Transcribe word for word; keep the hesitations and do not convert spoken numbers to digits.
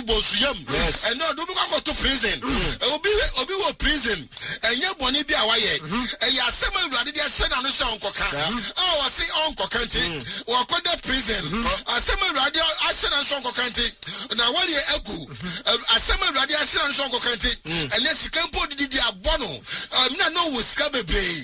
bosuyam and no do go to prison obi obi wo prison enye boni bi awaye e ya asema awurade de ahye na no se onkoka ah wo se onkoka nti wo koda prison asema awurade ahye na so onkoka nti na wale aku asema awurade ahye na so onkoka nti